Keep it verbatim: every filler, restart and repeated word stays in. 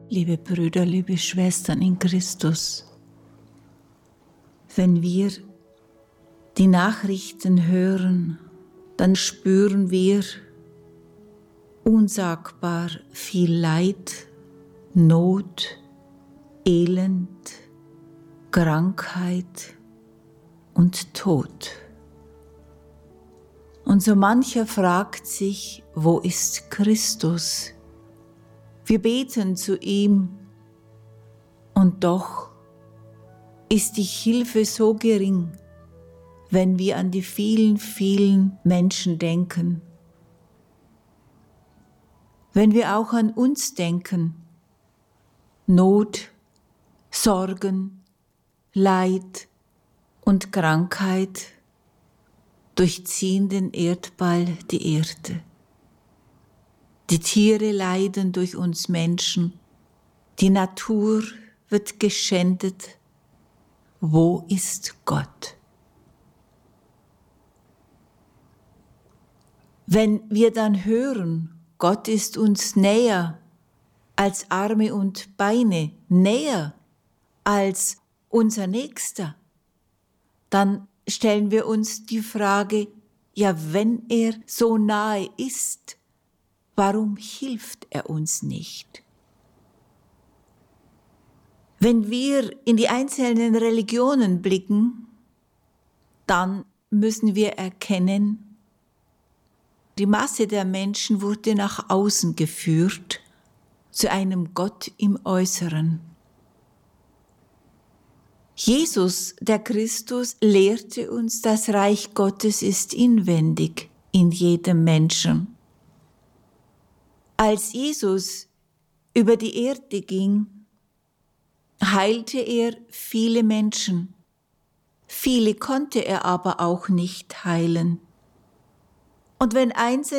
Liebe Brüder, liebe Schwestern in Christus, wenn wir die Nachrichten hören, dann spüren wir unsagbar viel Leid, Not, Elend, Krankheit und Tod. Und so mancher fragt sich, wo ist Christus? Wir beten zu ihm und doch ist die Hilfe so gering, wenn wir an die vielen, vielen Menschen denken. Wenn wir auch an uns denken, Not, Sorgen, Leid und Krankheit durchziehen den Erdball, die Erde. Die Tiere leiden durch uns Menschen, die Natur wird geschändet. Wo ist Gott? Wenn wir dann hören, Gott ist uns näher als Arme und Beine, näher als unser Nächster, dann stellen wir uns die Frage, ja, wenn er so nahe ist, warum hilft er uns nicht? Wenn wir in die einzelnen Religionen blicken, dann müssen wir erkennen, die Masse der Menschen wurde nach außen geführt, zu einem Gott im Äußeren. Jesus, der Christus, lehrte uns, das Reich Gottes ist inwendig in jedem Menschen. Als Jesus über die Erde ging, heilte er viele Menschen. Viele konnte er aber auch nicht heilen. Und wenn einzelne